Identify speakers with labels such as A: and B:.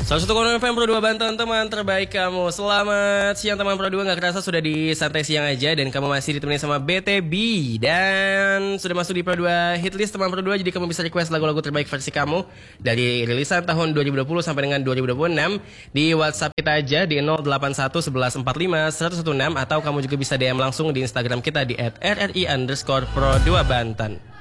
A: 101,6 FM Pro 2 Banten, teman terbaik kamu. Selamat siang teman Pro 2, gak kerasa sudah di santai siang aja dan kamu masih ditemani sama BTB. Dan sudah masuk di Pro 2 hitlist teman Pro 2, jadi kamu bisa request lagu-lagu terbaik versi kamu dari rilisan tahun 2020 sampai dengan 2026 di WhatsApp kita aja di 081 11 45 116, atau kamu juga bisa DM langsung di Instagram kita di @rri_pro2banten.